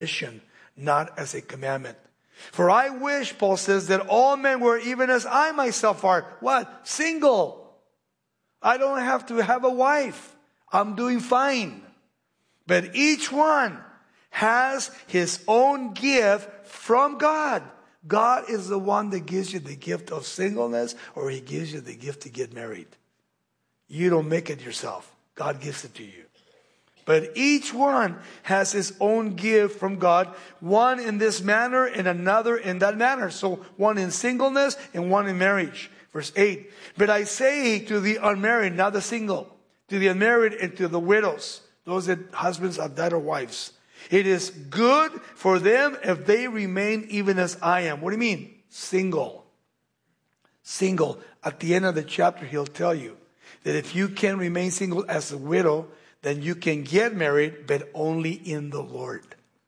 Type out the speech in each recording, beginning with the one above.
mission, not as a commandment. For I wish, Paul says, that all men were even as I myself are. What? Single. I don't have to have a wife. I'm doing fine. But each one has his own gift from God. God is the one that gives you the gift of singleness, or He gives you the gift to get married. You don't make it yourself. God gives it to you. But each one has his own gift from God. One in this manner and another in that manner. So one in singleness and one in marriage. Verse 8. But I say to the unmarried, not the single, to the unmarried and to the widows, those that husbands have died or wives, it is good for them if they remain even as I am. What do you mean? Single. Single. At the end of the chapter, he'll tell you that if you can remain single as a widow, then you can get married, but only in the Lord.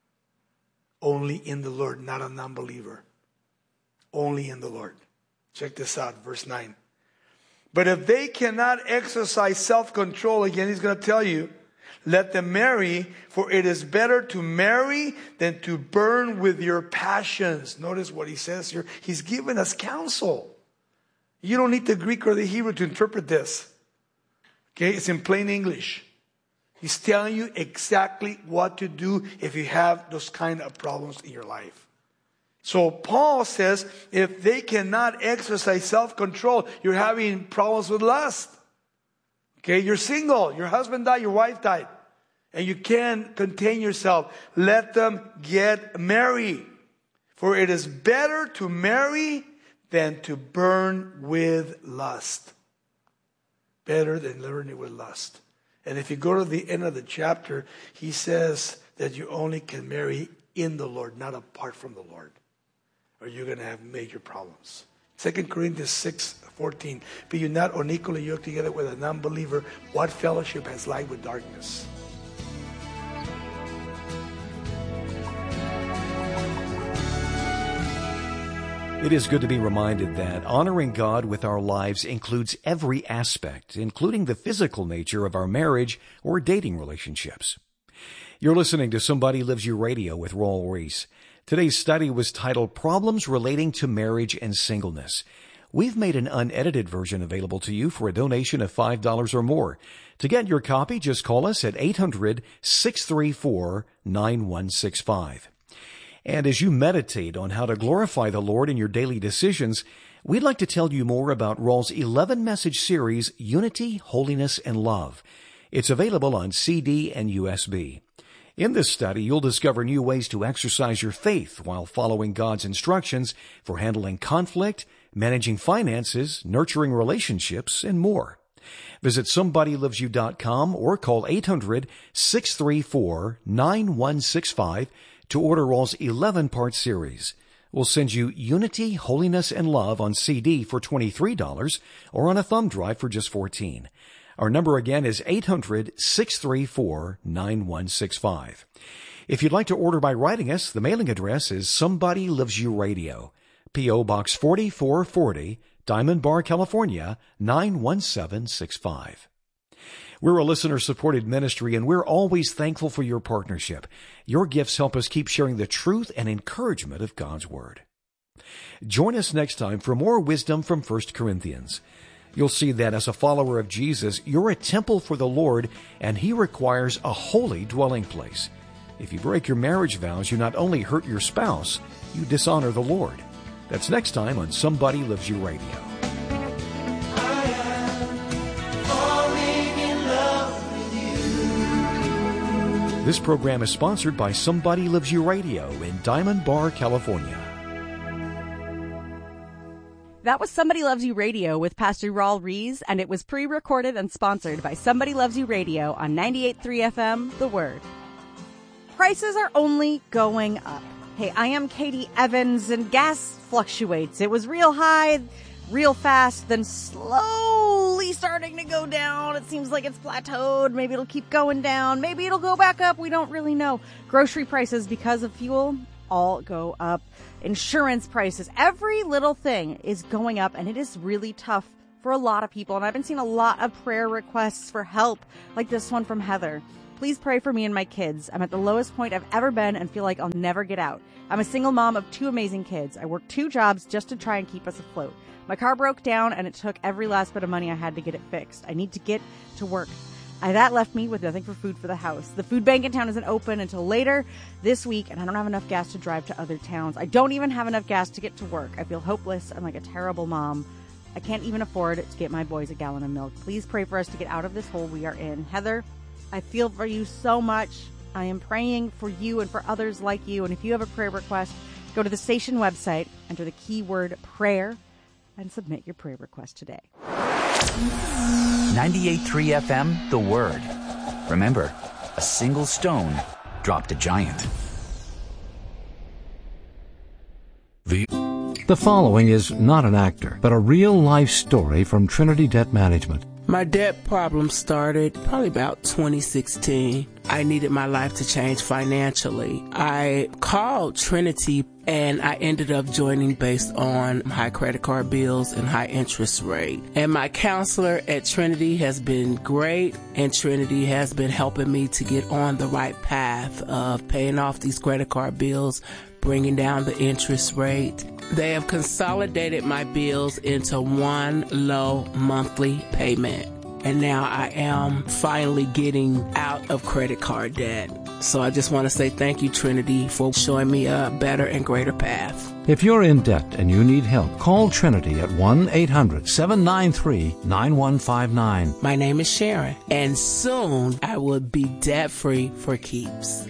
Only in the Lord, not a non-believer. Only in the Lord. Check this out, verse 9. But if they cannot exercise self-control, again, he's going to tell you, let them marry, for it is better to marry than to burn with your passions. Notice what he says here. He's given us counsel. You don't need the Greek or the Hebrew to interpret this. Okay, it's in plain English. He's telling you exactly what to do if you have those kind of problems in your life. So Paul says, if they cannot exercise self-control, you're having problems with lust. Okay, you're single, your husband died, your wife died, and you can't contain yourself. Let them get married. For it is better to marry than to burn with lust. Better than learning with lust. And if you go to the end of the chapter, he says that you only can marry in the Lord, not apart from the Lord. Or you're going to have major problems. 2 Corinthians 6:14. Be you not unequally yoked together with a non-believer. What fellowship has light with darkness? It is good to be reminded that honoring God with our lives includes every aspect, including the physical nature of our marriage or dating relationships. You're listening to Somebody Loves You Radio with Raul Ries. Today's study was titled Problems Relating to Marriage and Singleness. We've made an unedited version available to you for a donation of $5 or more. To get your copy, just call us at 800-634-9165. And as you meditate on how to glorify the Lord in your daily decisions, we'd like to tell you more about Raul's 11-message series, Unity, Holiness, and Love. It's available on CD and USB. In this study, you'll discover new ways to exercise your faith while following God's instructions for handling conflict, managing finances, nurturing relationships, and more. Visit SomebodyLovesYou.com or call 800-634-9165 to order Raul's 11-part series. We'll send you Unity, Holiness, and Love on CD for $23 or on a thumb drive for just $14. Our number again is 800-634-9165. If you'd like to order by writing us, the mailing address is Somebody Loves You Radio, P.O. Box 4440, Diamond Bar, California, 91765. We're a listener-supported ministry, and we're always thankful for your partnership. Your gifts help us keep sharing the truth and encouragement of God's Word. Join us next time for more wisdom from 1 Corinthians. You'll see that as a follower of Jesus, you're a temple for the Lord, and He requires a holy dwelling place. If you break your marriage vows, you not only hurt your spouse, you dishonor the Lord. That's next time on Somebody Loves You Radio. This program is sponsored by Somebody Loves You Radio in Diamond Bar, California. That was Somebody Loves You Radio with Pastor Raul Ries, and it was pre-recorded and sponsored by Somebody Loves You Radio on 98.3 FM, The Word. Prices are only going up. Hey, I am Katie Evans, and gas fluctuates. It was real high, real fast, then slowly starting to go down. It seems like it's plateaued. Maybe it'll keep going down. Maybe it'll go back up. We don't really know. Grocery prices, because of fuel, all go up. Insurance prices, every little thing is going up, and it is really tough for a lot of people. And I've been seeing a lot of prayer requests for help, like this one from Heather. Please pray for me and my kids. I'm at the lowest point I've ever been and feel like I'll never get out. I'm a single mom of 2 amazing kids. I work 2 jobs just to try and keep us afloat. My car broke down and it took every last bit of money I had to get it fixed. I need to get to work. That left me with nothing for food for the house. The food bank in town isn't open until later this week, and I don't have enough gas to drive to other towns. I don't even have enough gas to get to work. I feel hopeless and like a terrible mom. I can't even afford to get my boys a gallon of milk. Please pray for us to get out of this hole we are in. Heather, I feel for you so much. I am praying for you and for others like you. And if you have a prayer request, go to the station website, enter the keyword prayer, and submit your prayer request today. 98.3 FM, The Word. Remember, a single stone dropped a giant. The following is not an actor, but a real-life story from Trinity Debt Management. My debt problem started probably about 2016. I needed my life to change financially. I called Trinity and I ended up joining based on high credit card bills and high interest rate. And my counselor at Trinity has been great, and Trinity has been helping me to get on the right path of paying off these credit card bills, bringing down the interest rate. They have consolidated my bills into one low monthly payment. And now I am finally getting out of credit card debt. So I just want to say thank you, Trinity, for showing me a better and greater path. If you're in debt and you need help, call Trinity at 1-800-793-9159. My name is Sharon, and soon I will be debt-free for keeps.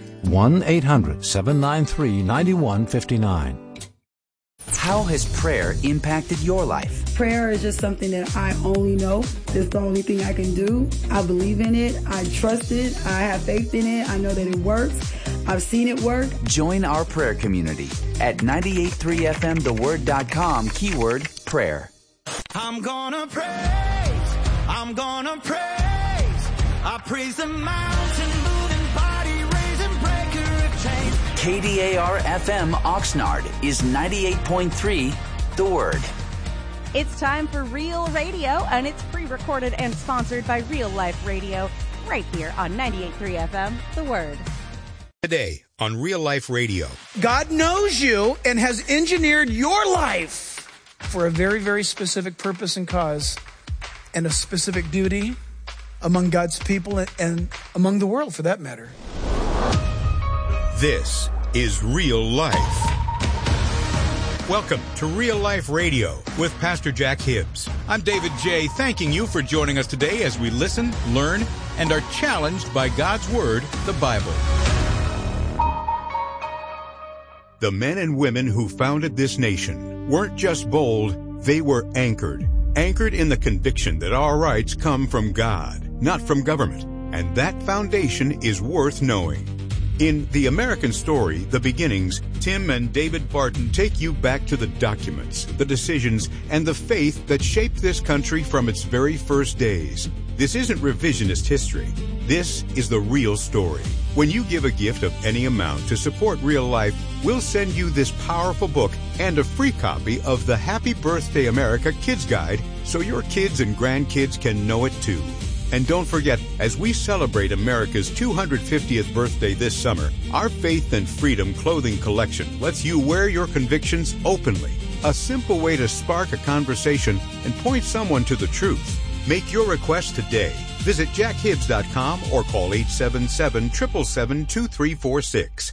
1-800-793-9159. How has prayer impacted your life? Prayer is just something that I only know. It's the only thing I can do. I believe in it. I trust it. I have faith in it. I know that it works. I've seen it work. Join our prayer community at 98.3fmtheword.com, keyword prayer. I'm gonna praise. I'm gonna praise. I praise the mountain moving, body raising, breaker of chains. KDAR-FM Oxnard is 98.3 The Word. It's time for Real Radio, and it's pre-recorded and sponsored by Real Life Radio, right here on 98.3 FM, The Word. Today on Real Life Radio. God knows you and has engineered your life for a very, very specific purpose and cause and a specific duty among God's people and among the world, for that matter. This is Real Life. Welcome to Real Life Radio with Pastor Jack Hibbs. I'm David J., thanking you for joining us today as we listen, learn, and are challenged by God's Word, the Bible. The men and women who founded this nation weren't just bold, they were anchored. Anchored in the conviction that our rights come from God, not from government. And that foundation is worth knowing. In The American Story, The Beginnings, Tim and David Barton take you back to the documents, the decisions, and the faith that shaped this country from its very first days. This isn't revisionist history. This is the real story. When you give a gift of any amount to support Real Life, we'll send you this powerful book and a free copy of the Happy Birthday America Kids Guide so your kids and grandkids can know it too. And don't forget, as we celebrate America's 250th birthday this summer, our Faith and Freedom clothing collection lets you wear your convictions openly. A simple way to spark a conversation and point someone to the truth. Make your request today. Visit jackhibbs.com or call 877-777-2346.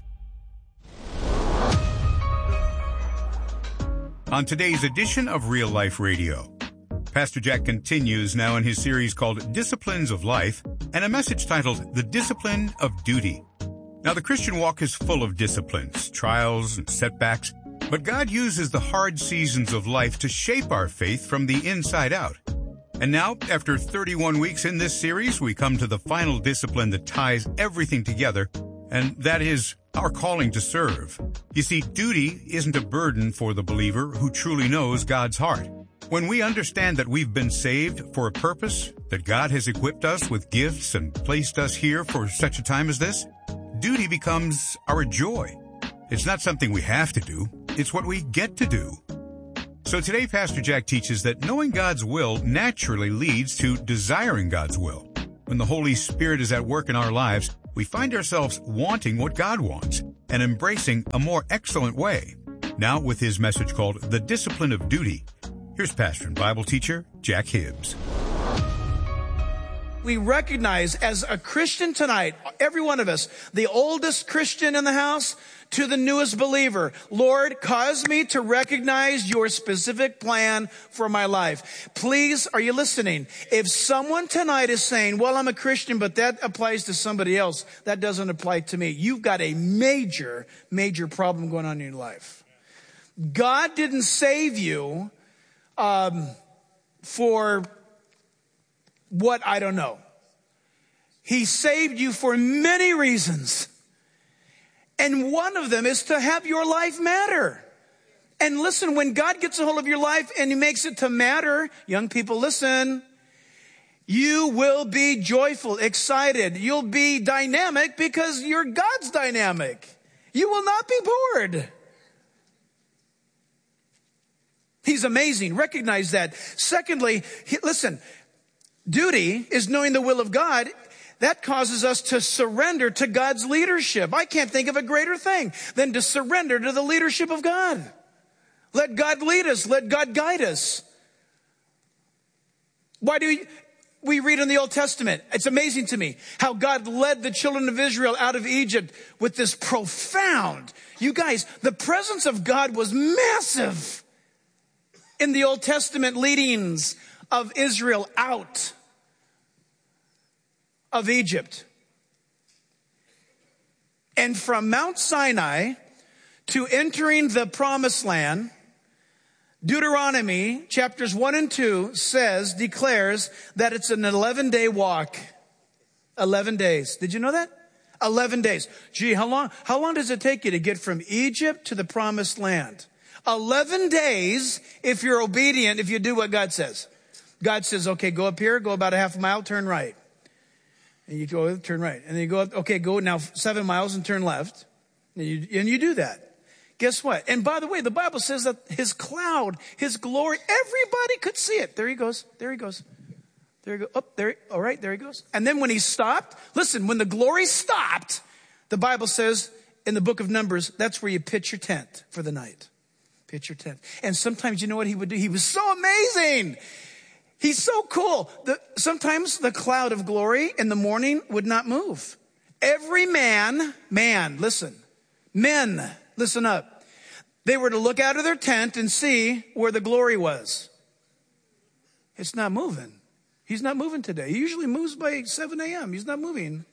On today's edition of Real Life Radio, Pastor Jack continues now in his series called Disciplines of Life and a message titled The Discipline of Duty. Now, the Christian walk is full of disciplines, trials, and setbacks, but God uses the hard seasons of life to shape our faith from the inside out. And now, after 31 weeks in this series, we come to the final discipline that ties everything together, and that is our calling to serve. You see, duty isn't a burden for the believer who truly knows God's heart. When we understand that we've been saved for a purpose, that God has equipped us with gifts and placed us here for such a time as this, duty becomes our joy. It's not something we have to do, it's what we get to do. So today, Pastor Jack teaches that knowing God's will naturally leads to desiring God's will. When the Holy Spirit is at work in our lives, we find ourselves wanting what God wants and embracing a more excellent way. Now with his message called The Discipline of Duty, here's pastor and Bible teacher Jack Hibbs. We recognize as a Christian tonight, every one of us, the oldest Christian in the house to the newest believer, Lord, cause me to recognize your specific plan for my life. Please, are you listening? If someone tonight is saying, well, I'm a Christian, but that applies to somebody else, that doesn't apply to me. You've got a major, major problem going on in your life. God didn't save you for what I don't know. He saved you for many reasons. And one of them is to have your life matter. And listen, when God gets a hold of your life and he makes it to matter, young people, listen, you will be joyful, excited. You'll be dynamic because you're God's dynamic. You will not be bored. He's amazing. Recognize that. Secondly, listen, duty is knowing the will of God. That causes us to surrender to God's leadership. I can't think of a greater thing than to surrender to the leadership of God. Let God lead us. Let God guide us. Why do we read in the Old Testament? It's amazing to me how God led the children of Israel out of Egypt with this profound, you guys, the presence of God was massive in the Old Testament leadings of Israel out of Egypt. And from Mount Sinai to entering the promised land, Deuteronomy chapters 1 and 2 declares that it's an 11-day walk. 11 days. Did you know that? 11 days. Gee, how long does it take you to get from Egypt to the promised land? 11 days if you're obedient, if you do what God says. God says, okay, go up here, go about a half a mile, turn right. And you go, turn right. And then you go up, okay, go now 7 miles and turn left. And you do that. Guess what? And by the way, the Bible says that his cloud, his glory, everybody could see it. There he goes. There he goes. There he goes. Up there. All right, there he goes. And then when he stopped, listen, when the glory stopped, the Bible says in the book of Numbers, that's where you pitch your tent for the night. Pitch your tent. And sometimes you know what he would do? He was so amazing. He's so cool. Sometimes the cloud of glory in the morning would not move. Every men, listen up. They were to look out of their tent and see where the glory was. It's not moving. He's not moving today. He usually moves by 7 a.m. He's not moving.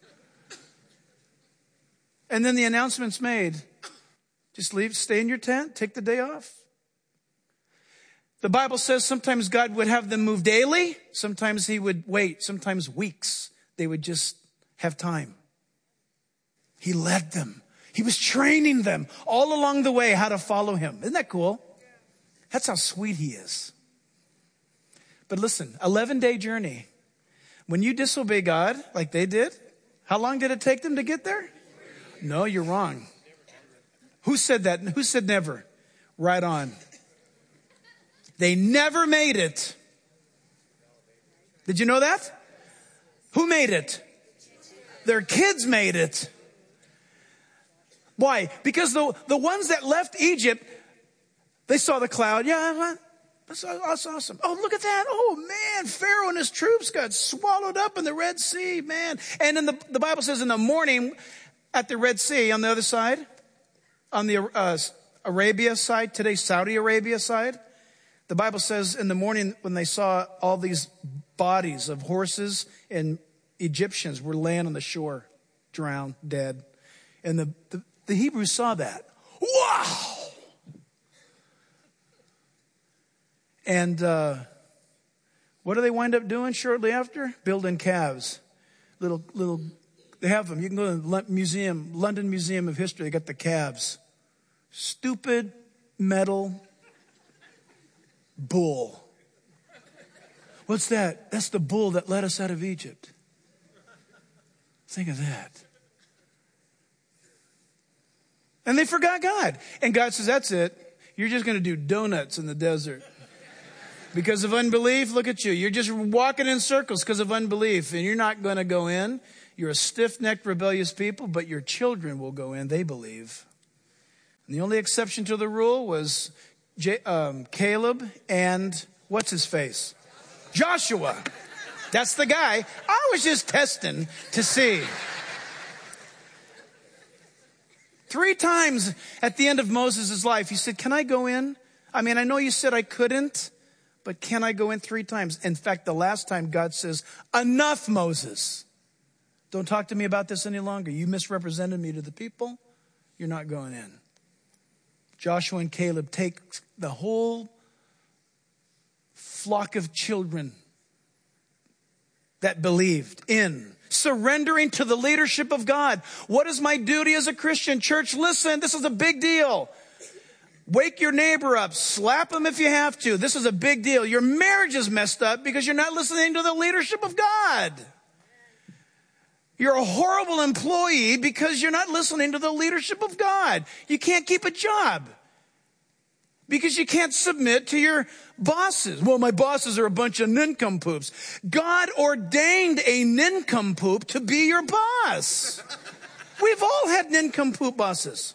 And then the announcement's made. Just leave, stay in your tent, take the day off. The Bible says sometimes God would have them move daily. Sometimes he would wait. Sometimes weeks. They would just have time. He led them. He was training them all along the way how to follow him. Isn't that cool? That's how sweet he is. But listen, 11-day journey. When you disobey God like they did, how long did it take them to get there? No, you're wrong. Who said that? Who said never? Right on. They never made it. Did you know that? Who made it? Their kids made it. Why? Because the ones that left Egypt, they saw the cloud. Yeah, that's awesome. Oh, look at that. Oh, man, Pharaoh and his troops got swallowed up in the Red Sea, man. And then the Bible says in the morning at the Red Sea on the other side, on the Arabia side, today's Saudi Arabia side, the Bible says in the morning when they saw all these bodies of horses and Egyptians were laying on the shore, drowned, dead. And the Hebrews saw that. Wow! And what do they wind up doing shortly after? Building calves. Little. They have them. You can go to the London Museum of History. They got the calves. Stupid metal bull. What's that? That's the bull that led us out of Egypt. Think of that. And they forgot God. And God says, that's it. You're just going to do donuts in the desert. Because of unbelief, look at you. You're just walking in circles because of unbelief, and you're not going to go in. You're a stiff-necked, rebellious people, but your children will go in. They believe. And the only exception to the rule was Caleb and what's his face? Joshua. That's the guy. I was just testing to see. 3 times at the end of Moses' life, he said, can I go in? I mean, I know you said I couldn't, but can I go in 3 times? In fact, the last time God says, enough, Moses. Don't talk to me about this any longer. You misrepresented me to the people. You're not going in. Joshua and Caleb take the whole flock of children that believed in, surrendering to the leadership of God. What is my duty as a Christian? Church, listen, this is a big deal. Wake your neighbor up. Slap him if you have to. This is a big deal. Your marriage is messed up because you're not listening to the leadership of God. You're a horrible employee because you're not listening to the leadership of God. You can't keep a job because you can't submit to your bosses. Well, my bosses are a bunch of nincompoops. God ordained a nincompoop to be your boss. We've all had nincompoop bosses.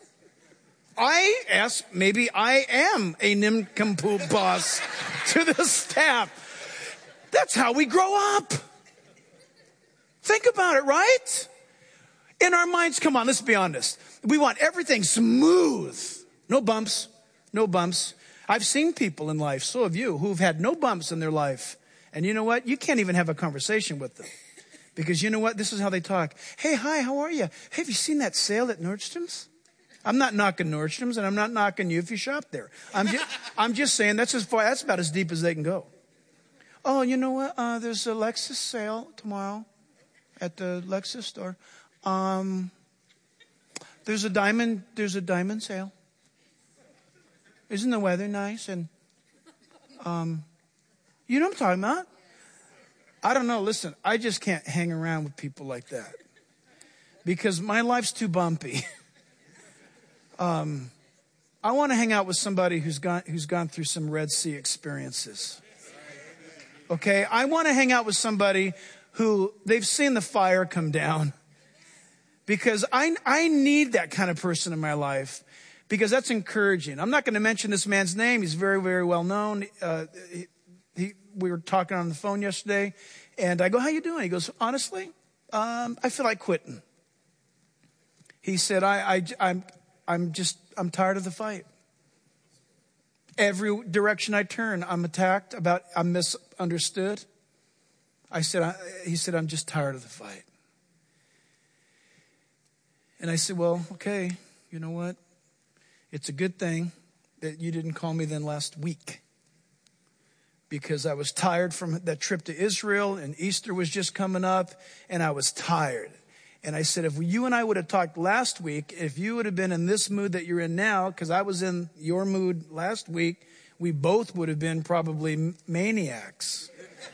Maybe I am a nincompoop boss to the staff. That's how we grow up. Think about it, right? In our minds, come on, let's be honest. We want everything smooth. No bumps, no bumps. I've seen people in life, so have you, who've had no bumps in their life. And you know what? You can't even have a conversation with them. Because you know what? This is how they talk. Hey, hi, how are you? Hey, have you seen that sale at Nordstrom's? I'm not knocking Nordstrom's, and I'm not knocking you if you shop there. I'm just saying that's about as deep as they can go. Oh, you know what? There's a Lexus sale tomorrow at the Lexus store. There's a diamond sale. Isn't the weather nice? And you know what I'm talking about? I don't know. Listen, I just can't hang around with people like that because my life's too bumpy. I want to hang out with somebody who's gone through some Red Sea experiences. Okay, I want to hang out with somebody who they've seen the fire come down, because I need that kind of person in my life, because that's encouraging. I'm not going to mention this man's name. He's very, very well known. We were talking on the phone yesterday, and I go, "How you doing?" He goes, "Honestly, I feel like quitting." He said, I'm tired of the fight. Every direction I turn, I'm attacked, I'm misunderstood. He said, "I'm just tired of the fight." And I said, "Well, okay, you know what? It's a good thing that you didn't call me then last week, because I was tired from that trip to Israel, and Easter was just coming up, and I was tired." And I said, if you and I would have talked last week, if you would have been in this mood that you're in now, because I was in your mood last week, we both would have been probably maniacs.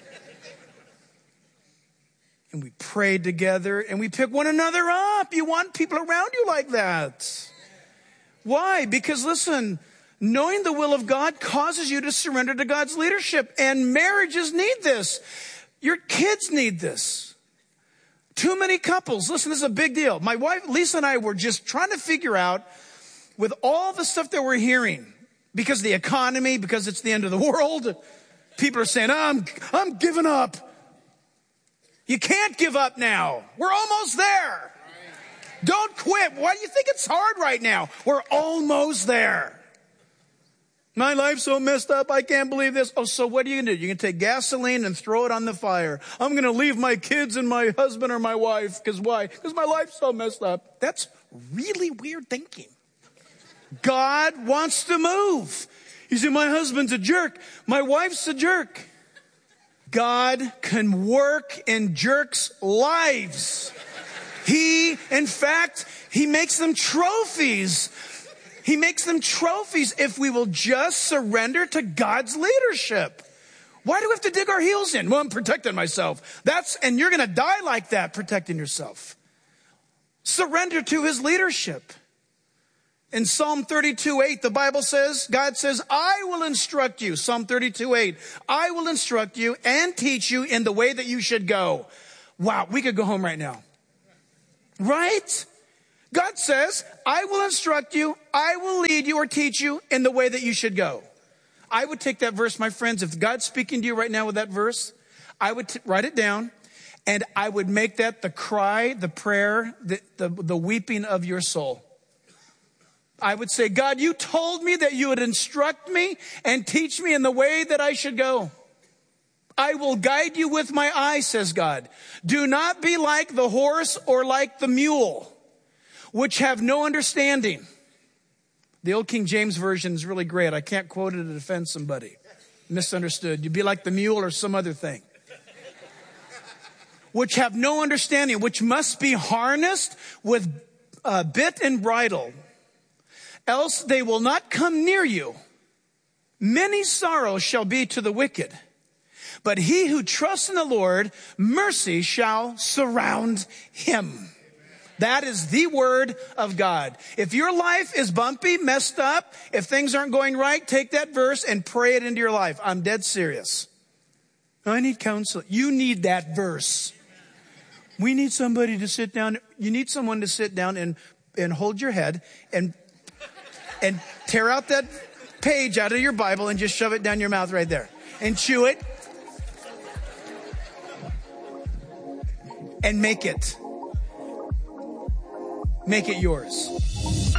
And we prayed together, and we picked one another up. You want people around you like that. Why? Because listen, knowing the will of God causes you to surrender to God's leadership. And marriages need this. Your kids need this. Too many couples. Listen, this is a big deal. My wife, Lisa, and I were just trying to figure out, with all the stuff that we're hearing, because of the economy, because it's the end of the world, people are saying, I'm giving up. You can't give up now. We're almost there. Don't quit. Why do you think it's hard right now? We're almost there. My life's so messed up, I can't believe this. Oh, so what are you going to do? You're going to take gasoline and throw it on the fire. I'm going to leave my kids and my husband or my wife. Because why? Because my life's so messed up. That's really weird thinking. God wants to move. You say, my husband's a jerk. My wife's a jerk. God can work in jerks' lives. In fact, he makes them trophies. He makes them trophies if we will just surrender to God's leadership. Why do we have to dig our heels in? Well, I'm protecting myself. And you're going to die like that, protecting yourself. Surrender to his leadership. In Psalm 32:8, the Bible says, God says, I will instruct you. Psalm 32:8, I will instruct you and teach you in the way that you should go. Wow, we could go home right now. Right? God says, I will instruct you, I will lead you or teach you in the way that you should go. I would take that verse, my friends, if God's speaking to you right now with that verse, I would write it down, and I would make that the cry, the prayer, the weeping of your soul. I would say, God, you told me that you would instruct me and teach me in the way that I should go. I will guide you with my eye, says God. Do not be like the horse or like the mule, which have no understanding. The old King James Version is really great. I can't quote it to defend somebody. Misunderstood. You'd be like the mule or some other thing. Which have no understanding, which must be harnessed with bit and bridle. Else they will not come near you. Many sorrows shall be to the wicked. But he who trusts in the Lord, mercy shall surround him. That is the word of God. If your life is bumpy, messed up, if things aren't going right, take that verse and pray it into your life. I'm dead serious. I need counsel. You need that verse. We need somebody to sit down. You need someone to sit down and hold your head and tear out that page out of your Bible and just shove it down your mouth right there. And chew it. And make it yours.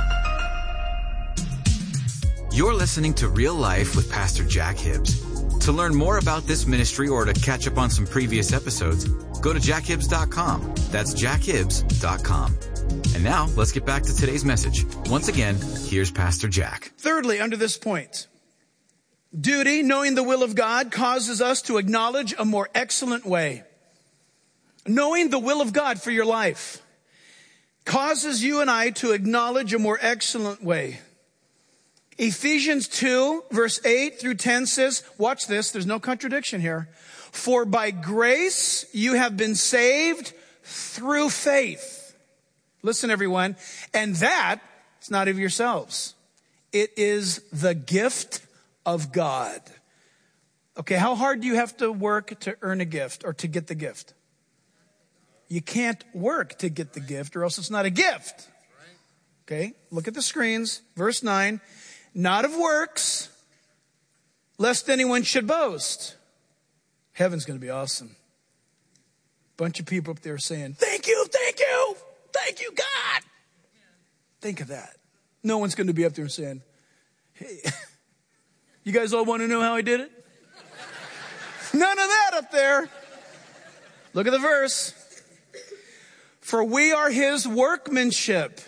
You're listening to Real Life with Pastor Jack Hibbs. To learn more about this ministry or to catch up on some previous episodes, go to jackhibbs.com. That's jackhibbs.com. And now, let's get back to today's message. Once again, here's Pastor Jack. Thirdly, under this point, duty, knowing the will of God, causes us to acknowledge a more excellent way. Knowing the will of God for your life causes you and I to acknowledge a more excellent way. Ephesians 2, verse 8 through 10 says, watch this, there's no contradiction here. For by grace you have been saved through faith. Listen, everyone. And that, it's not of yourselves. It is the gift of God. Okay, how hard do you have to work to earn a gift or to get the gift? You can't work to get the gift or else it's not a gift. Okay, look at the screens. Verse 9. Not of works, lest anyone should boast. Heaven's going to be awesome. Bunch of people up there saying, thank you, God. Think of that. No one's going to be up there saying, hey, you guys all want to know how I did it? None of that up there. Look at the verse. For we are his workmanship,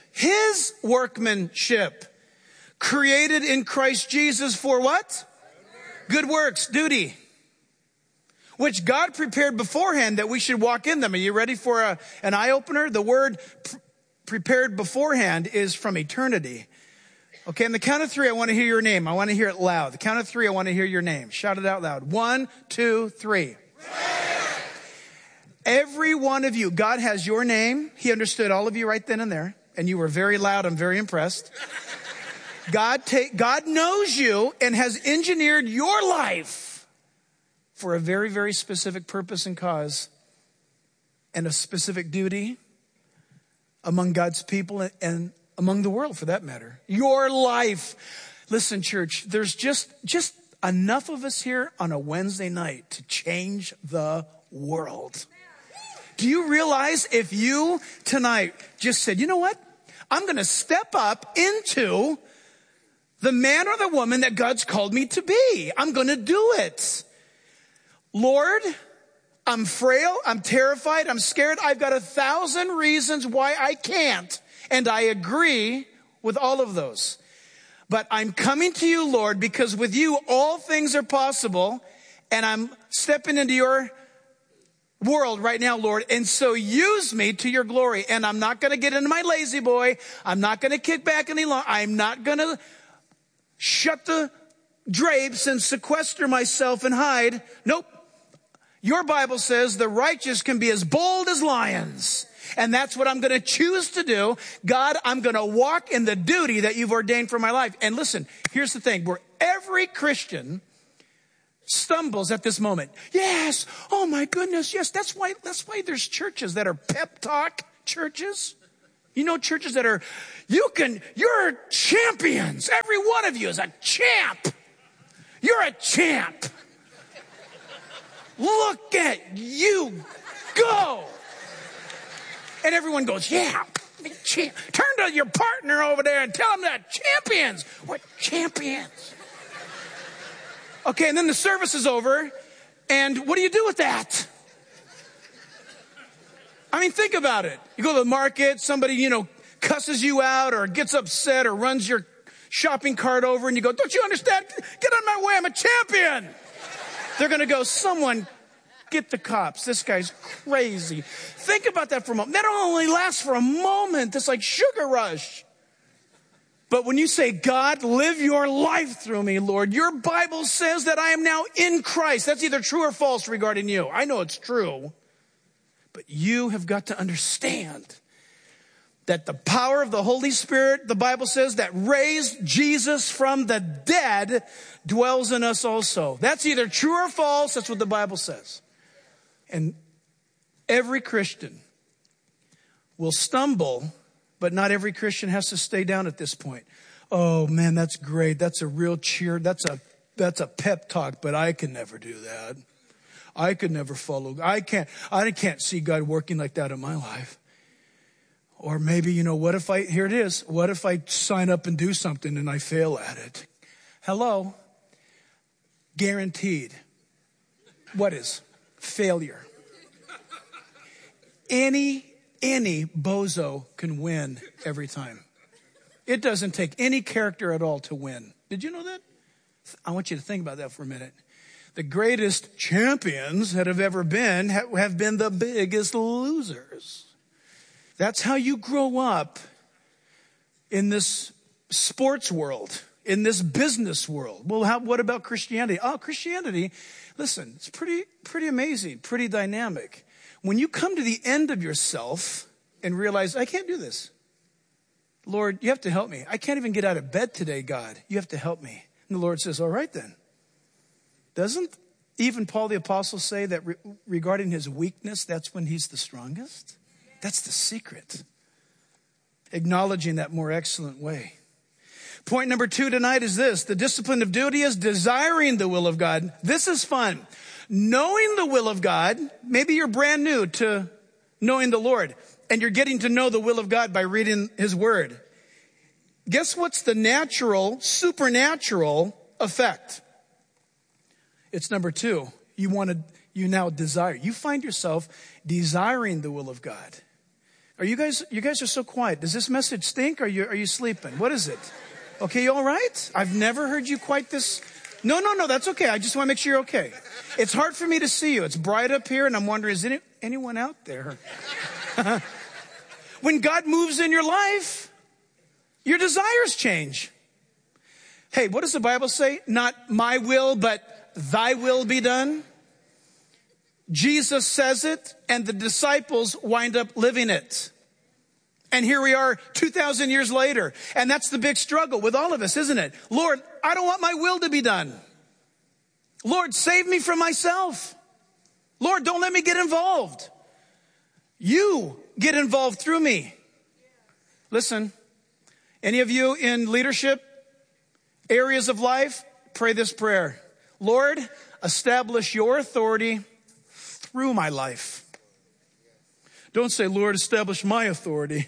created in Christ Jesus for what? Good works, duty, which God prepared beforehand that we should walk in them. Are you ready for an eye-opener? The word prepared beforehand is from eternity. Okay, on the count of three, I want to hear your name. I want to hear it loud. The count of three, I want to hear your name. Shout it out loud. 1, 2, 3. Every one of you, God has your name. He understood all of you right then and there. And you were very loud. I'm very impressed. God knows you and has engineered your life for a very, very specific purpose and cause and a specific duty among God's people and among the world for that matter. Your life. Listen, church, there's just enough of us here on a Wednesday night to change the world. Do you realize if you tonight just said, you know what? I'm going to step up into the man or the woman that God's called me to be. I'm going to do it. Lord, I'm frail. I'm terrified. I'm scared. I've got 1,000 reasons why I can't. And I agree with all of those. But I'm coming to you, Lord, because with you, all things are possible. And I'm stepping into your world right now, Lord. And so use me to your glory. And I'm not going to get into my lazy boy. I'm not going to kick back any longer. I'm not going to shut the drapes and sequester myself and hide. Nope. Your Bible says the righteous can be as bold as lions. And that's what I'm going to choose to do. God, I'm going to walk in the duty that you've ordained for my life. And listen, here's the thing. Where every Christian stumbles at this moment. Yes. Oh my goodness. Yes. That's why there's churches that are pep talk churches. You know, churches that are, you're champions. Every one of you is a champ. You're a champ. Look at you go. And everyone goes, yeah, champ. Turn to your partner over there and tell them that champions. We're champions. Okay, and then the service is over. And what do you do with that? I mean, think about it. You go to the market, somebody, cusses you out or gets upset or runs your shopping cart over and you go, don't you understand? Get out of my way, I'm a champion. They're going to go, someone get the cops. This guy's crazy. Think about that for a moment. That only lasts for a moment. It's like sugar rush. But when you say, God, live your life through me, Lord, your Bible says that I am now in Christ. That's either true or false regarding you. I know it's true. But you have got to understand that the power of the Holy Spirit, the Bible says, that raised Jesus from the dead dwells in us also. That's either true or false. That's what the Bible says. And every Christian will stumble, but not every Christian has to stay down at this point. Oh man, that's great. That's a real cheer. That's a pep talk, but I can never do that. I could never follow. I can't see God working like that in my life. Or maybe, what if here it is. What if I sign up and do something and I fail at it? Hello? Guaranteed. What is? Failure. Any bozo can win every time. It doesn't take any character at all to win. Did you know that? I want you to think about that for a minute. The greatest champions that have ever been have been the biggest losers. That's how you grow up in this sports world, in this business world. Well, what about Christianity? Oh, Christianity, listen, it's pretty amazing, pretty dynamic. When you come to the end of yourself and realize, I can't do this. Lord, you have to help me. I can't even get out of bed today, God. You have to help me. And the Lord says, all right then. Doesn't even Paul the Apostle say that regarding his weakness, that's when he's the strongest? That's the secret. Acknowledging that more excellent way. Point number 2 tonight is this. The discipline of duty is desiring the will of God. This is fun. Knowing the will of God, maybe you're brand new to knowing the Lord, and you're getting to know the will of God by reading his word. Guess what's the natural, supernatural effect? It's number 2. You now desire. You find yourself desiring the will of God. You guys are so quiet. Does this message stink? Are you sleeping? What is it? Okay, you all right? I've never heard you quite this. No, that's okay. I just want to make sure you're okay. It's hard for me to see you. It's bright up here and I'm wondering, is anyone out there? When God moves in your life, your desires change. Hey, what does the Bible say? Not my will, but thy will be done. Jesus says it, and the disciples wind up living it. And here we are 2,000 years later. And that's the big struggle with all of us, isn't it? Lord, I don't want my will to be done. Lord, save me from myself. Lord, don't let me get involved. You get involved through me. Listen, any of you in leadership areas of life, pray this prayer. Lord, establish your authority through my life. Don't say, Lord, establish my authority.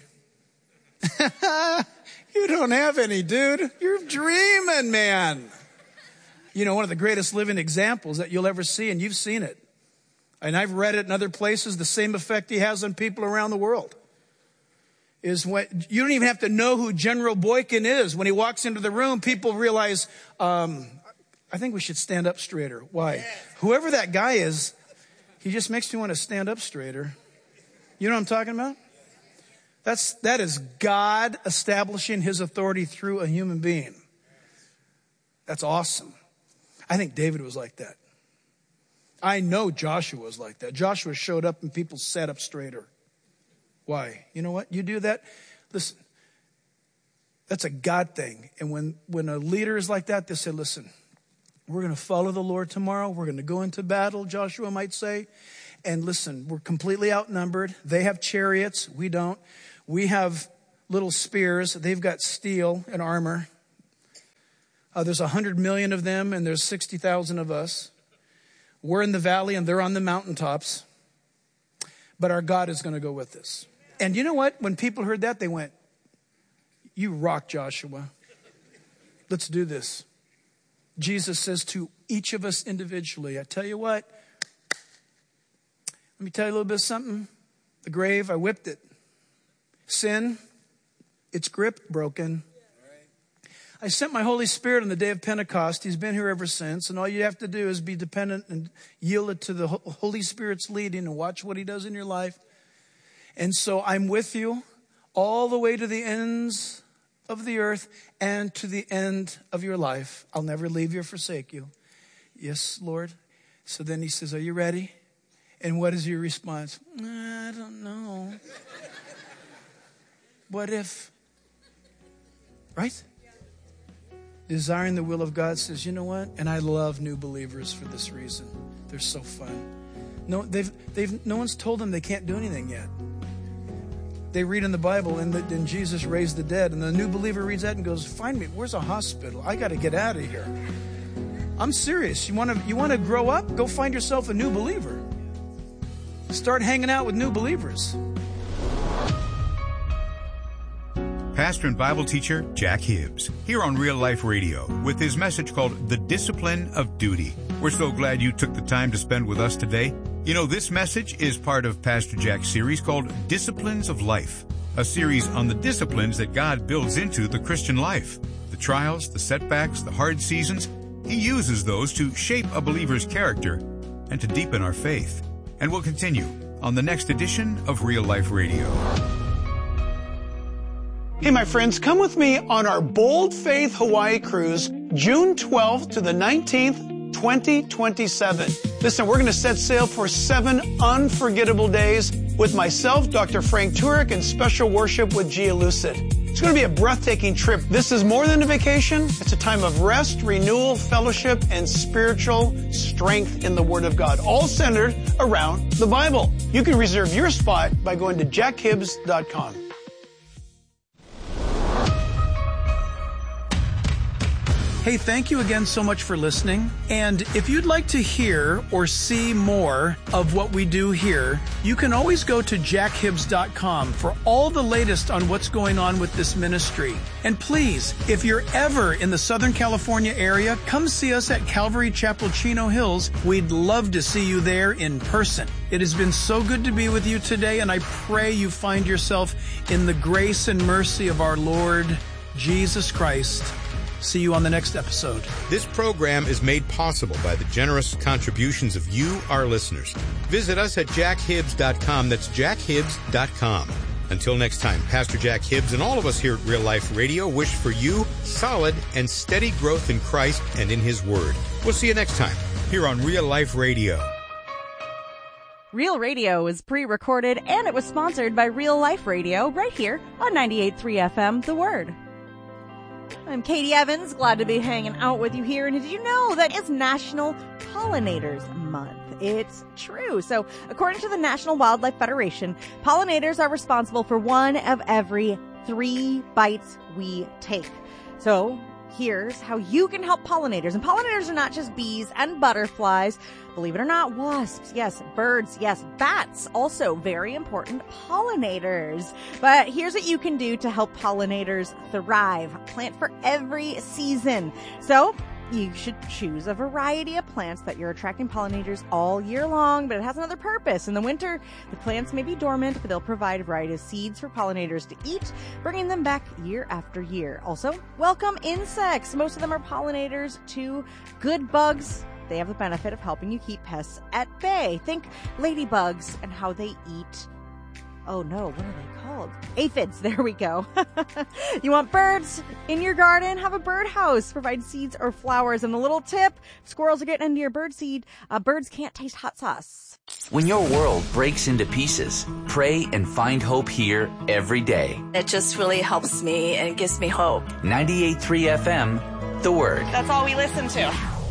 You don't have any, dude. You're dreaming, man. One of the greatest living examples that you'll ever see, and you've seen it. And I've read it in other places, the same effect he has on people around the world. Is when you don't even have to know who General Boykin is. When he walks into the room, people realize, I think we should stand up straighter. Why? Yes. Whoever that guy is, he just makes me want to stand up straighter. You know what I'm talking about? That is God establishing his authority through a human being. That's awesome. I think David was like that. I know Joshua was like that. Joshua showed up and people sat up straighter. Why? You know what? You do that. Listen, that's a God thing. And when a leader is like that, they say, listen, we're going to follow the Lord tomorrow. We're going to go into battle, Joshua might say. And listen, we're completely outnumbered. They have chariots. We don't. We have little spears. They've got steel and armor. There's 100 million of them, and there's 60,000 of us. We're in the valley, and they're on the mountaintops. But our God is going to go with us. And you know what? When people heard that, they went, you rock, Joshua. Let's do this. Jesus says to each of us individually, I tell you what, let me tell you a little bit of something. The grave, I whipped it. Sin, its grip broken. I sent my Holy Spirit on the day of Pentecost. He's been here ever since. And all you have to do is be dependent and yield it to the Holy Spirit's leading and watch what he does in your life. And so I'm with you all the way to the ends of the earth and to the end of your life. I'll never leave you or forsake you. Yes, Lord. So then he says, are you ready? And what is your response? I don't know. What if? Right? Desiring the will of God says, you know what? And I love new believers for this reason. They're so fun. No one's told them they can't do anything yet. They read in the Bible and Jesus raised the dead. And the new believer reads that and goes, find me. Where's a hospital? I got to get out of here. I'm serious. You want to grow up? Go find yourself a new believer. Start hanging out with new believers. Pastor and Bible teacher Jack Hibbs, here on Real Life Radio, with his message called The Discipline of Duty. We're so glad you took the time to spend with us today. You know, this message is part of Pastor Jack's series called Disciplines of Life, a series on the disciplines that God builds into the Christian life. The trials, the setbacks, the hard seasons, he uses those to shape a believer's character and to deepen our faith. And we'll continue on the next edition of Real Life Radio. Hey, my friends, come with me on our Bold Faith Hawaii cruise, June 12th to the 19th, 2027. Listen, we're going to set sail for 7 unforgettable days with myself, Dr. Frank Turek, and special worship with Gia Lucid. It's going to be a breathtaking trip. This is more than a vacation. It's a time of rest, renewal, fellowship, and spiritual strength in the Word of God, all centered around the Bible. You can reserve your spot by going to jackhibbs.com. Hey, thank you again so much for listening. And if you'd like to hear or see more of what we do here, you can always go to jackhibbs.com for all the latest on what's going on with this ministry. And please, if you're ever in the Southern California area, come see us at Calvary Chapel, Chino Hills. We'd love to see you there in person. It has been so good to be with you today, and I pray you find yourself in the grace and mercy of our Lord Jesus Christ. See you on the next episode. This program is made possible by the generous contributions of you, our listeners. Visit us at jackhibbs.com. That's jackhibbs.com. Until next time, Pastor Jack Hibbs and all of us here at Real Life Radio wish for you solid and steady growth in Christ and in His Word. We'll see you next time here on Real Life Radio. Real Radio is pre-recorded and it was sponsored by Real Life Radio right here on 98.3 FM, The Word. I'm Katie Evans, glad to be hanging out with you here. And did you know that it's National Pollinators Month? It's true. So according to the National Wildlife Federation, pollinators are responsible for 1 of every 3 bites we take. So here's how you can help pollinators. And pollinators are not just bees and butterflies. Believe it or not, wasps, yes, birds, yes, bats, also very important pollinators. But here's what you can do to help pollinators thrive. Plant for every season. So you should choose a variety of plants that you're attracting pollinators all year long, but it has another purpose. In the winter, the plants may be dormant, but they'll provide a variety of seeds for pollinators to eat, bringing them back year after year. Also, welcome insects. Most of them are pollinators to good bugs. They have the benefit of helping you keep pests at bay. Think ladybugs and how they eat. Oh no, what are they called? called? Aphids. There we go. You want birds in your garden? Have a birdhouse. Provide seeds or flowers. And the little tip, squirrels are getting into your bird seed. Birds can't taste hot sauce. When your world breaks into pieces, pray and find hope here every day. It just really helps me and gives me hope. 98.3 FM, The Word. That's all we listen to.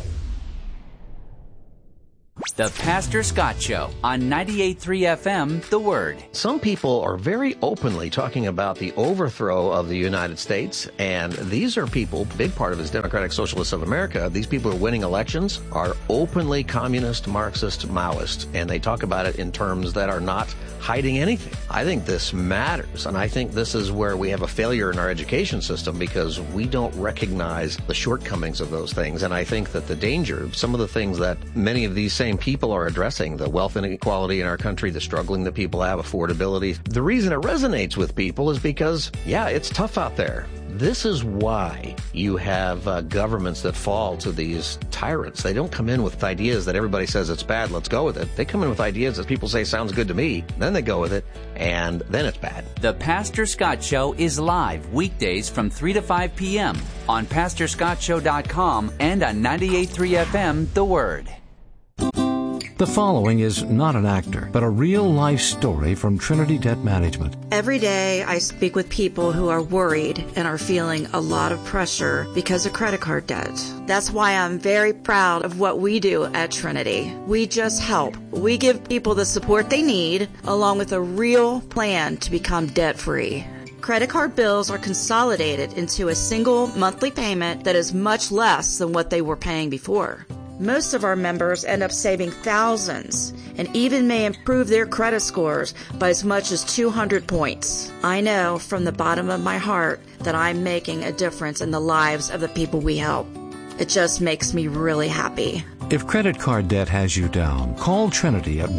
The Pastor Scott Show on 98.3 FM, The Word. Some people are very openly talking about the overthrow of the United States, and these are people, big part of it is Democratic Socialists of America. These people who are winning elections are openly communist, Marxist, Maoist, and they talk about it in terms that are not hiding anything. I think this matters, and I think this is where we have a failure in our education system because we don't recognize the shortcomings of those things, and I think that the danger, some of the things that many of these same people are addressing, the wealth inequality in our country, the struggling that people have, affordability. The reason it resonates with people is because, yeah, it's tough out there. This is why you have governments that fall to these tyrants. They don't come in with ideas that everybody says it's bad, let's go with it. They come in with ideas that people say sounds good to me, then they go with it, and then it's bad. The Pastor Scott Show is live weekdays from 3 to 5 p.m. on PastorScottShow.com and on 98.3 FM, The Word. The following is not an actor, but a real-life story from Trinity Debt Management. Every day I speak with people who are worried and are feeling a lot of pressure because of credit card debt. That's why I'm very proud of what we do at Trinity. We just help. We give people the support they need, along with a real plan to become debt-free. Credit card bills are consolidated into a single monthly payment that is much less than what they were paying before. Most of our members end up saving thousands and even may improve their credit scores by as much as 200 points. I know from the bottom of my heart that I'm making a difference in the lives of the people we help. It just makes me really happy. If credit card debt has you down, call Trinity at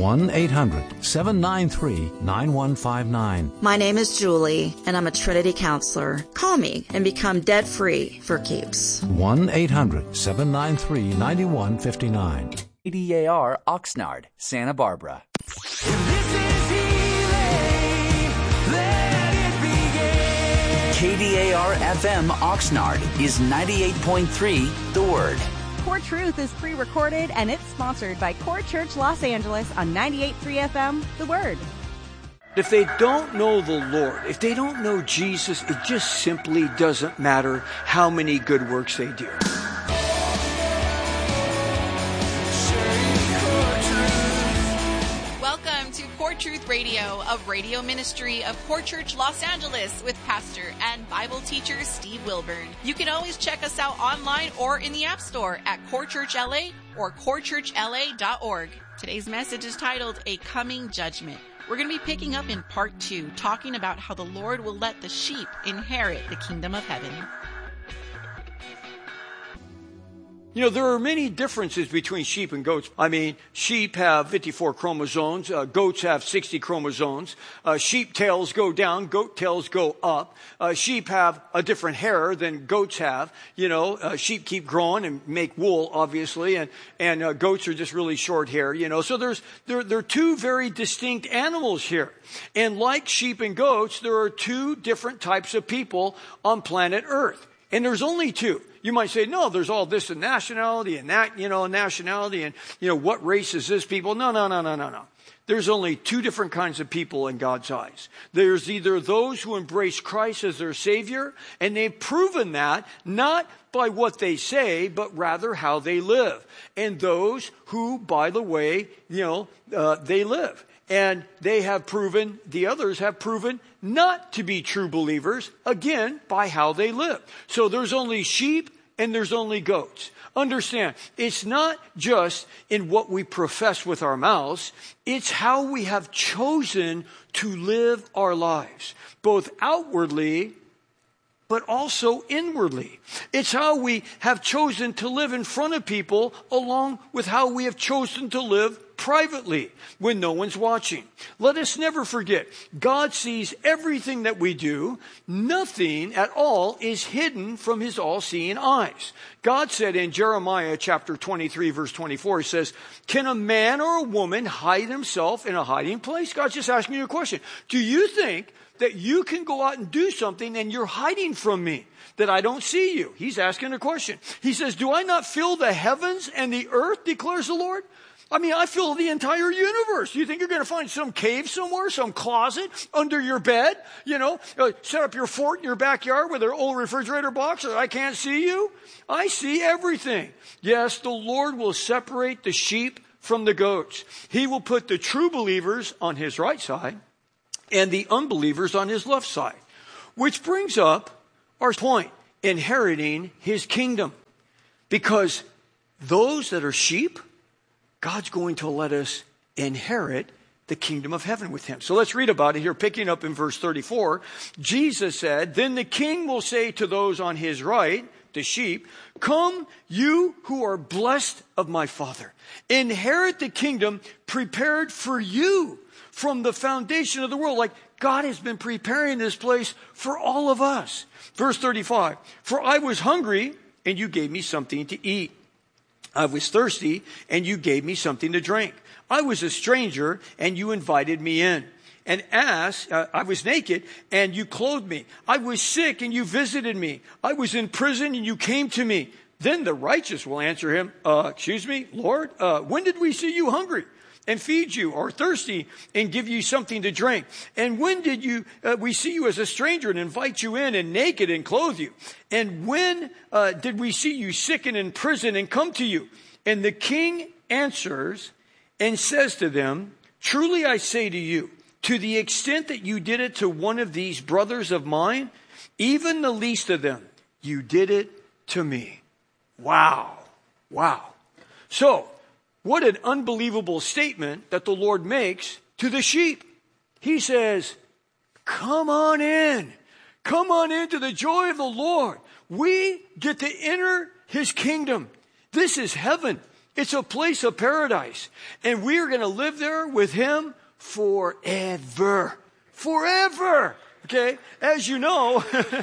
1-800-793-9159. My name is Julie, and I'm a Trinity counselor. Call me and become debt-free for keeps. 1-800-793-9159. KDAR Oxnard, Santa Barbara. KDAR FM Oxnard is 98.3 The Word. Core Truth is pre-recorded and it's sponsored by Core Church Los Angeles on 98.3 FM, The Word. If they don't know the Lord, if they don't know Jesus, it just simply doesn't matter how many good works they do. Welcome to Core Truth Radio, a radio ministry of Core Church Los Angeles with pastor and Bible teacher Steve Wilburn. You can always check us out online or in the App Store at Core Church LA or corechurchla.org. Today's message is titled A Coming Judgment. We're going to be picking up in part 2, talking about how the Lord will let the sheep inherit the kingdom of heaven. You know, there are many differences between sheep and goats. I mean, sheep have 54 chromosomes. Goats have 60 chromosomes. Sheep tails go down. Goat tails go up. Sheep have a different hair than goats have. You know, sheep keep growing and make wool, obviously, and goats are just really short hair. You know, so there are two very distinct animals here. And like sheep and goats, there are two different types of people on planet Earth. And there's only two. You might say, no, there's all this and nationality and that, nationality and, what race is this people? No. There's only two different kinds of people in God's eyes. There's either those who embrace Christ as their Savior, and they've proven that not by what they say, but rather how they live. And those who, by the way, they live. And the others have proven not to be true believers, again, by how they live. So there's only sheep and there's only goats. Understand, it's not just in what we profess with our mouths, it's how we have chosen to live our lives, both outwardly but also inwardly. It's how we have chosen to live in front of people along with how we have chosen to live privately when no one's watching. Let us never forget, God sees everything that we do. Nothing at all is hidden from his all-seeing eyes. God said in Jeremiah chapter 23, verse 24, he says, can a man or a woman hide himself in a hiding place? God's just asking you a question. Do you think that you can go out and do something and you're hiding from me, that I don't see you? He's asking a question. He says, do I not fill the heavens and the earth, declares the Lord? I mean, I fill the entire universe. You think you're going to find some cave somewhere, some closet under your bed? Set up your fort in your backyard with an old refrigerator box so that I can't see you? I see everything. Yes, the Lord will separate the sheep from the goats. He will put the true believers on his right side and the unbelievers on his left side. Which brings up our point, inheriting his kingdom. Because those that are sheep, God's going to let us inherit the kingdom of heaven with him. So let's read about it here, picking up in verse 34. Jesus said, then the king will say to those on his right, the sheep, come, you who are blessed of my Father. Inherit the kingdom prepared for you from the foundation of the world. Like God has been preparing this place for all of us. Verse 35, for I was hungry and you gave me something to eat. I was thirsty, and you gave me something to drink. I was a stranger, and you invited me in. And I was naked, and you clothed me. I was sick, and you visited me. I was in prison, and you came to me. Then the righteous will answer him, excuse me, Lord, when did we see you hungry and feed you, or thirsty and give you something to drink? And when did we see you as a stranger and invite you in, and naked and clothe you? And when did we see you sick and in prison and come to you? And the king answers and says to them, truly I say to you, to the extent that you did it to one of these brothers of mine, even the least of them, you did it to me. Wow. Wow. So, what an unbelievable statement that the Lord makes to the sheep. He says, come on in. Come on into the joy of the Lord. We get to enter his kingdom. This is heaven. It's a place of paradise. And we are going to live there with him forever. Forever. Okay? As you know,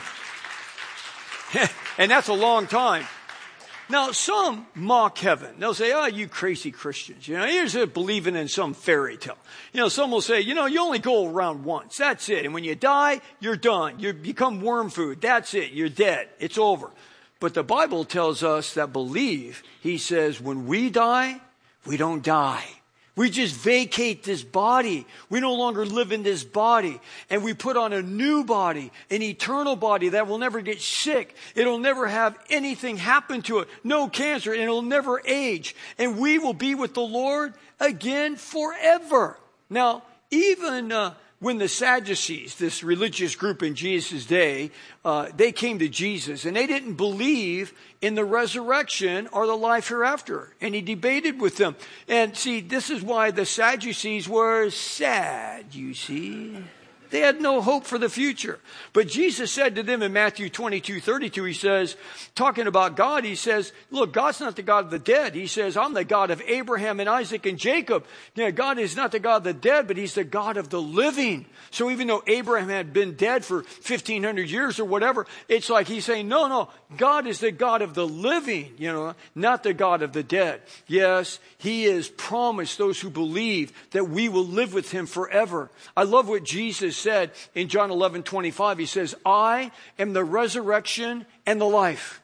and that's a long time. Now, some mock heaven. They'll say, oh, you crazy Christians. You're just believing in some fairy tale. Some will say, you only go around once. That's it. And when you die, you're done. You become worm food. That's it. You're dead. It's over. But the Bible tells us that believe, he says, when we die, we don't die. We just vacate this body. We no longer live in this body. And we put on a new body, an eternal body that will never get sick. It'll never have anything happen to it. No cancer. And it'll never age. And we will be with the Lord again forever. Now, even when the Sadducees, this religious group in Jesus' day, they came to Jesus and they didn't believe in the resurrection or the life hereafter. And he debated with them. And see, this is why the Sadducees were sad, you see. They had no hope for the future. But Jesus said to them in Matthew 22:32, he says, talking about God, he says, look, God's not the God of the dead. He says, I'm the God of Abraham and Isaac and Jacob. God is not the God of the dead, but he's the God of the living. So even though Abraham had been dead for 1,500 years or whatever, it's like he's saying, no, God is the God of the living, not the God of the dead. Yes, he has promised those who believe that we will live with him forever. I love what Jesus said in John 11:25. He says, I am the resurrection and the life.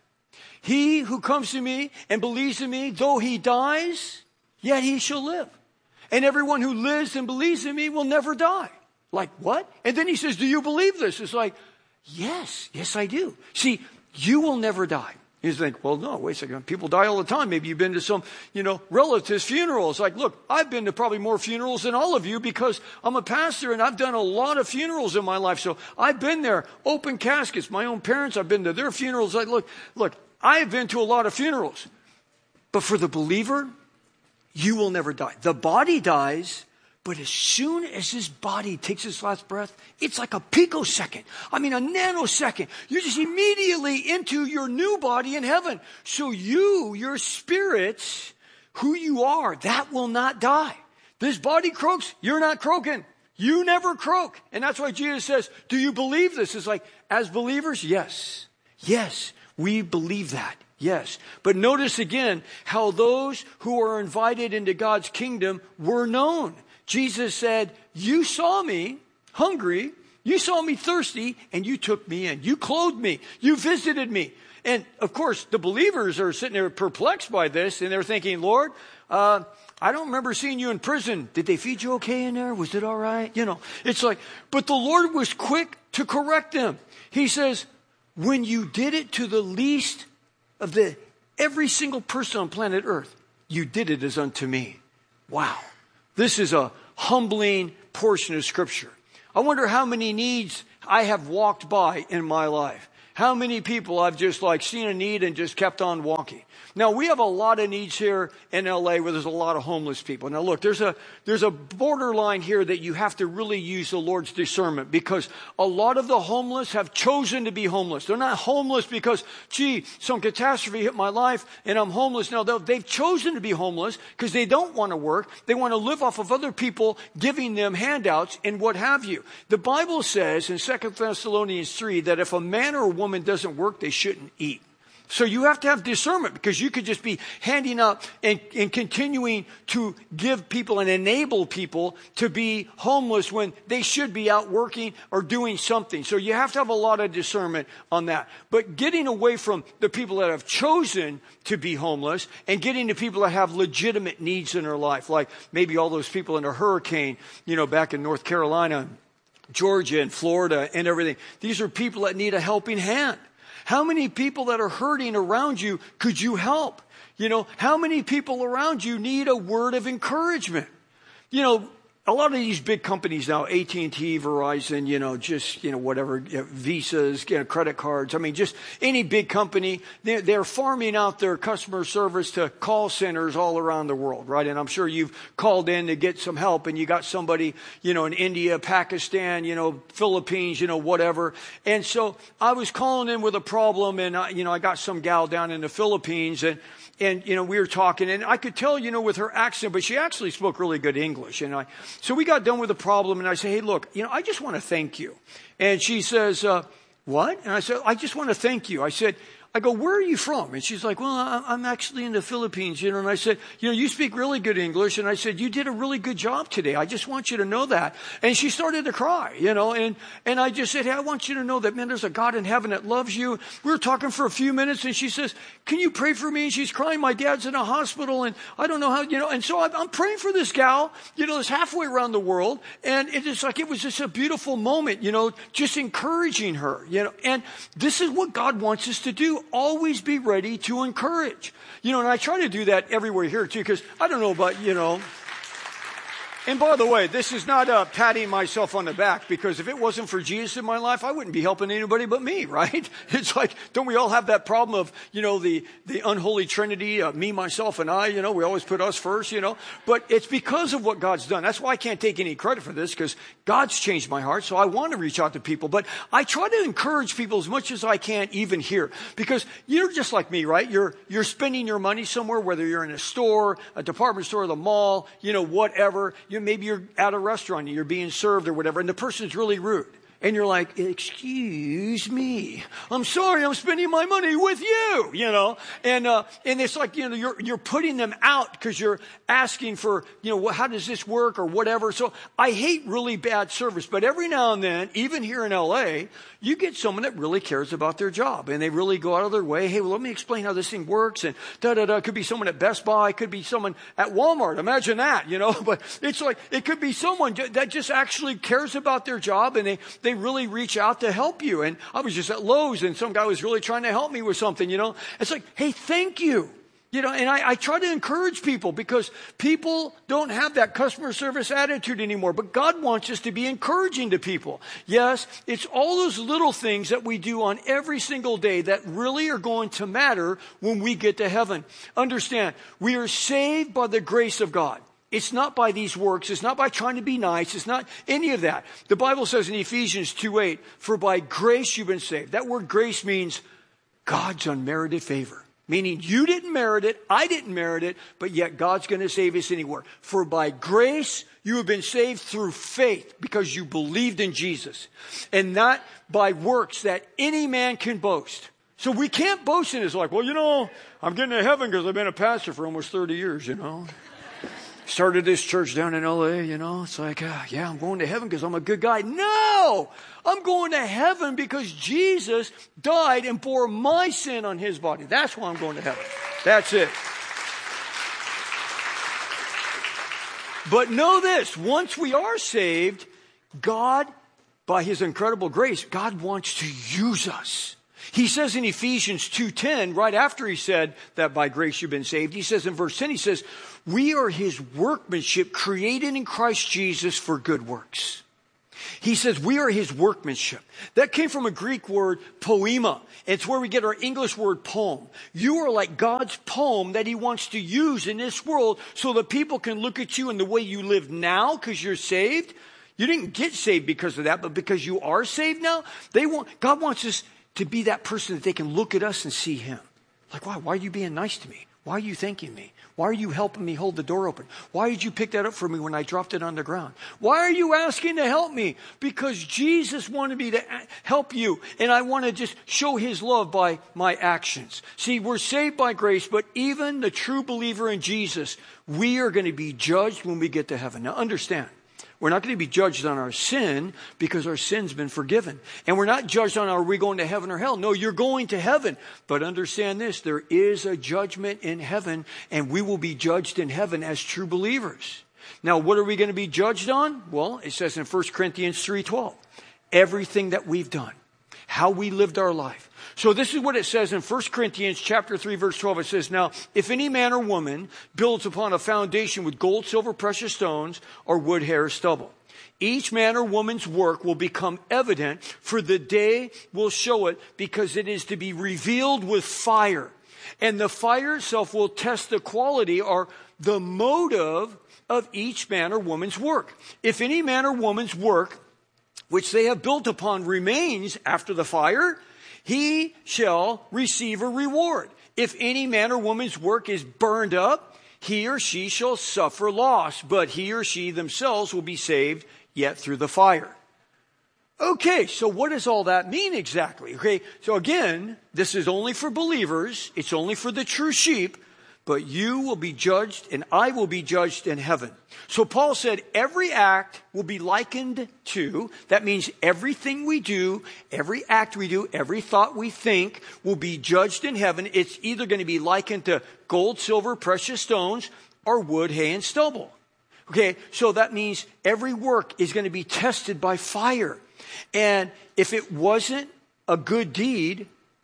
He who comes to me and believes in me, though he dies, yet he shall live. And everyone who lives and believes in me will never die. Like, what? And then he says, do you believe this? It's like, yes, I do. See, you will never die. You think, well, no, wait a second. People die all the time. Maybe you've been to some, relatives' funerals. Like, look, I've been to probably more funerals than all of you because I'm a pastor and I've done a lot of funerals in my life. So I've been there. Open caskets. My own parents, I've been to their funerals. Like, look, I've been to a lot of funerals. But for the believer, you will never die. The body dies, but as soon as his body takes its last breath, it's like a picosecond. A nanosecond. You're just immediately into your new body in heaven. So your spirit, who you are, that will not die. This body croaks, you're not croaking. You never croak. And that's why Jesus says, do you believe this? It's like, as believers, yes. Yes, we believe that. Yes. But notice again how those who are invited into God's kingdom were known. Jesus said, you saw me hungry, you saw me thirsty, and you took me in. You clothed me. You visited me. And of course, the believers are sitting there perplexed by this, and they're thinking, Lord, I don't remember seeing you in prison. Did they feed you okay in there? Was it all right? You know, it's like, but the Lord was quick to correct them. He says, when you did it to the least of every single person on planet Earth, you did it as unto me. Wow. This is a humbling portion of Scripture. I wonder how many needs I have walked by in my life. How many people I've just like seen a need and just kept on walking. Now, we have a lot of needs here in LA where there's a lot of homeless people. Now, look, there's a borderline here that you have to really use the Lord's discernment, because a lot of the homeless have chosen to be homeless. They're not homeless because, gee, some catastrophe hit my life and I'm homeless. No, they've chosen to be homeless because they don't want to work. They want to live off of other people giving them handouts and what have you. The Bible says in 2 Thessalonians 3 that if a man or a woman doesn't work, they shouldn't eat. So you have to have discernment, because you could just be handing out and continuing to give people and enable people to be homeless when they should be out working or doing something. So you have to have a lot of discernment on that. But getting away from the people that have chosen to be homeless and getting to people that have legitimate needs in their life, like maybe all those people in a hurricane, back in North Carolina, Georgia and Florida and everything. These are people that need a helping hand. How many people that are hurting around you could you help? How many people around you need a word of encouragement? A lot of these big companies now, AT&T, Verizon, whatever, Visas, credit cards. I mean, just any big company, they're farming out their customer service to call centers all around the world, right? And I'm sure you've called in to get some help, and you got somebody, in India, Pakistan, Philippines, whatever. And so I was calling in with a problem, and I got some gal down in the Philippines, and we were talking, and I could tell, with her accent, but she actually spoke really good English. So we got done with the problem, and I said, hey, look, I just want to thank you. And she says, what? And I said, I just want to thank you. I go, where are you from? And she's like, well, I'm actually in the Philippines, And I said, you speak really good English. And I said, you did a really good job today. I just want you to know that. And she started to cry, and I just said, hey, I want you to know that, man, there's a God in heaven that loves you. We were talking for a few minutes, and she says, can you pray for me? And she's crying. My dad's in a hospital, and I don't know how, and so I'm praying for this gal, that's halfway around the world. And it was just a beautiful moment, just encouraging her, and this is what God wants us to do. Always be ready to encourage. And I try to do that everywhere here too, because I don't know about, And by the way, this is not patting myself on the back, because if it wasn't for Jesus in my life, I wouldn't be helping anybody but me, right? It's like, don't we all have that problem of, the unholy trinity, me, myself, and I, we always put us first, But it's because of what God's done. That's why I can't take any credit for this, because God's changed my heart, so I want to reach out to people. But I try to encourage people as much as I can, even here. Because you're just like me, right? You're spending your money somewhere, whether you're in a store, a department store, the mall, whatever. Maybe you're at a restaurant and you're being served or whatever, and the person's really rude. And you're like, excuse me, I'm sorry, I'm spending my money with you, and it's like, you're putting them out because you're asking for, how does this work or whatever. So I hate really bad service, but every now and then, even here in LA, you get someone that really cares about their job, and they really go out of their way. Hey, well, let me explain how this thing works, and It could be someone at Best Buy, it could be someone at Walmart. Imagine that, but it's like, it could be someone that just actually cares about their job, and they really reach out to help you. And I was just at Lowe's, and some guy was really trying to help me with something, It's like, hey, thank you. And I try to encourage people, because people don't have that customer service attitude anymore. But God wants us to be encouraging to people. Yes, it's all those little things that we do on every single day that really are going to matter when we get to heaven. Understand, we are saved by the grace of God. It's not by these works. It's not by trying to be nice. It's not any of that. The Bible says in Ephesians 2:8, for by grace you've been saved. That word grace means God's unmerited favor. Meaning you didn't merit it, I didn't merit it, but yet God's going to save us anywhere. For by grace you have been saved through faith because you believed in Jesus. And not by works that any man can boast. So we can't boast in his life. Well, you know, I'm getting to heaven because I've been a pastor for almost 30 years, you know. Started this church down in L.A., you know. It's like, yeah, I'm going to heaven because I'm a good guy. No! I'm going to heaven because Jesus died and bore my sin on his body. That's why I'm going to heaven. That's it. But know this, once we are saved, God, by his incredible grace, God wants to use us. He says in Ephesians 2:10, right after he said that by grace you've been saved, he says in verse 10, he says, we are his workmanship created in Christ Jesus for good works. He says we are his workmanship. That came from a Greek word, poema. It's where we get our English word poem. You are like God's poem that he wants to use in this world so that people can look at you in the way you live now because you're saved. You didn't get saved because of that, but because you are saved now, God wants us to be that person that they can look at us and see him. Like, why are you being nice to me? Why are you thanking me? Why are you helping me hold the door open? Why did you pick that up for me when I dropped it on the ground? Why are you asking to help me? Because Jesus wanted me to help you, and I want to just show his love by my actions. See, we're saved by grace, but even the true believer in Jesus, we are going to be judged when we get to heaven. Now understand, we're not going to be judged on our sin because our sin's been forgiven. And we're not judged on are we going to heaven or hell. No, you're going to heaven. But understand this, there is a judgment in heaven, and we will be judged in heaven as true believers. Now, what are we going to be judged on? Well, it says in 1 Corinthians 3:12, everything that we've done, how we lived our life. So this is what it says in 1 Corinthians chapter 3, verse 12. It says, now, if any man or woman builds upon a foundation with gold, silver, precious stones, or wood, hair, stubble, each man or woman's work will become evident, for the day will show it, because it is to be revealed with fire. And the fire itself will test the quality or the motive of each man or woman's work. If any man or woman's work, which they have built upon, remains after the fire, he shall receive a reward. If any man or woman's work is burned up, he or she shall suffer loss, but he or she themselves will be saved, yet through the fire. Okay, so what does all that mean exactly? Okay, so again, this is only for believers. It's only for the true sheep. But you will be judged and I will be judged in heaven. So Paul said every act will be likened to, that means everything we do, every act we do, every thought we think will be judged in heaven. It's either going to be likened to gold, silver, precious stones, or wood, hay, and stubble. Okay, so that means every work is going to be tested by fire. And if it wasn't a good deed,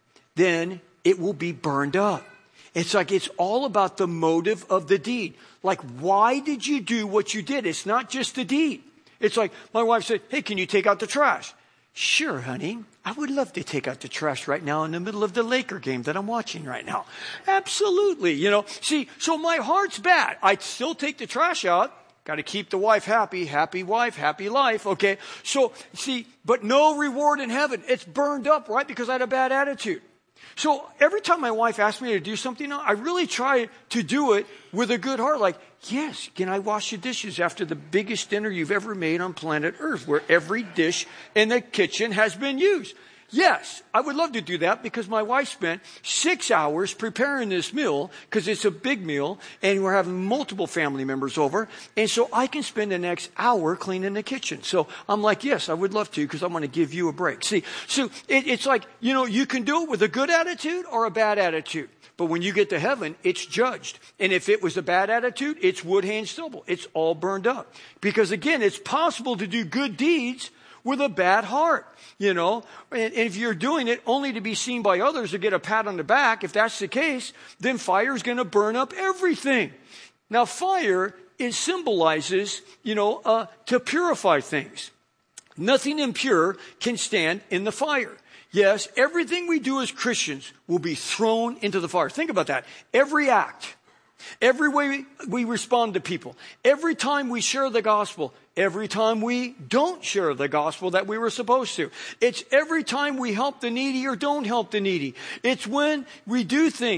then it will be burned up. It's like it's all about the motive of the deed. Like, why did you do what you did? It's not just the deed. It's like my wife said, hey, can you take out the trash? Sure, honey. I would love to take out the trash right now in the middle of the Laker game that I'm watching right now. Absolutely. You know, see, so my heart's bad. I'd still take the trash out. Got to keep the wife happy. Happy wife, happy life. Okay. So, see, but no reward in heaven. It's burned up, right? Because I had a bad attitude. So every time my wife asks me to do something, I really try to do it with a good heart. Like, yes, can I wash the dishes after the biggest dinner you've ever made on planet Earth, where every dish in the kitchen has been used? Yes, I would love to do that because my wife spent 6 hours preparing this meal because it's a big meal and we're having multiple family members over. And so I can spend the next hour cleaning the kitchen. So I'm like, yes, I would love to because I want to give you a break. See, so it's like, you know, you can do it with a good attitude or a bad attitude. But when you get to heaven, it's judged. And if it was a bad attitude, it's wood, hay, and stubble. It's all burned up. Because again, it's possible to do good deeds with a bad heart, you know. And if you're doing it only to be seen by others or get a pat on the back, if that's the case, then fire is going to burn up everything. Now, fire, it symbolizes, you know, to purify things. Nothing impure can stand in the fire. Yes, everything we do as Christians will be thrown into the fire. Think about that. Every act, every way we respond to people, every time we share the gospel, every time we don't share the gospel that we were supposed to. It's every time we help the needy or don't help the needy. It's when we do things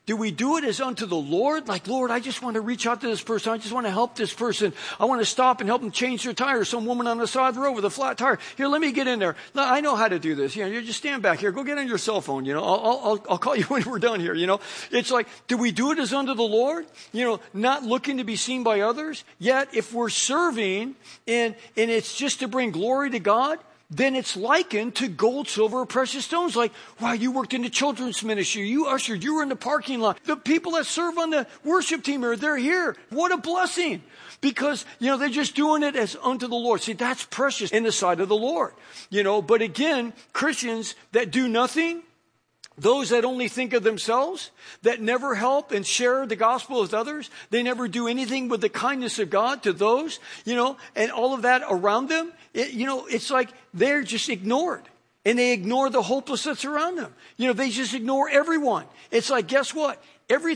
Do we do it as unto the Lord? Like, Lord, I just want to reach out to this person. I just want to help this person. I want to stop and help them change their tire. Some woman on the side of the road with a flat tire. Here, let me get in there. No, I know how to do this. You just stand back here. Go get on your cell phone. I'll call you when we're done here. It's like, do we do it as unto the Lord? Not looking to be seen by others. Yet, if we're serving and it's just to bring glory to God, then it's likened to gold, silver, or precious stones. Like, wow, you worked in the children's ministry. You ushered. You were in the parking lot. The people that serve on the worship team they're here. What a blessing. Because, they're just doing it as unto the Lord. See, that's precious in the sight of the Lord. But again, Christians that do nothing, those that only think of themselves, that never help and share the gospel with others, they never do anything with the kindness of God to those, and all of that around them, it's like they're just ignored. And they ignore the hopeless that's around them. They just ignore everyone. It's like, guess what? Every